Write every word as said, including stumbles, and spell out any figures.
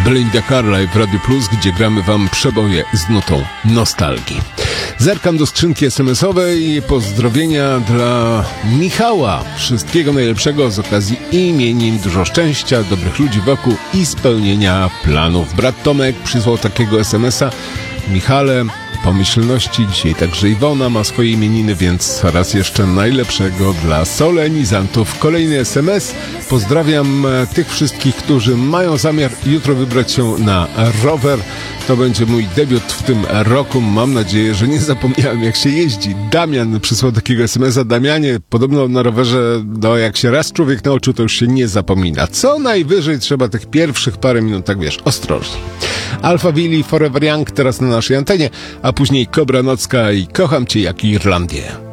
Belinda Carlisle w Radio Plus, gdzie gramy wam przeboje z nutą nostalgii. Zerkam do skrzynki es em esowej. Pozdrowienia dla Michała. Wszystkiego najlepszego z okazji imienin, dużo szczęścia, dobrych ludzi wokół i spełnienia planów. Brat Tomek przysłał takiego es em esa. Michale, pomyślności. Dzisiaj także Iwona ma swoje imieniny, więc raz jeszcze najlepszego dla solenizantów. Kolejny es em es. Pozdrawiam tych wszystkich, którzy mają zamiar jutro wybrać się na rower. To będzie mój debiut w tym roku. Mam nadzieję, że nie zapomniałem, jak się jeździ. Damian przysłał takiego es em esa. Damianie, podobno na rowerze, no jak się raz człowiek nauczył, to już się nie zapomina. Co najwyżej trzeba tych pierwszych parę minut, tak wiesz, ostrożnie. Alfa Willy, Forever Young teraz na naszej antenie, a później Kobra Nocka i Kocham Cię jak Irlandię.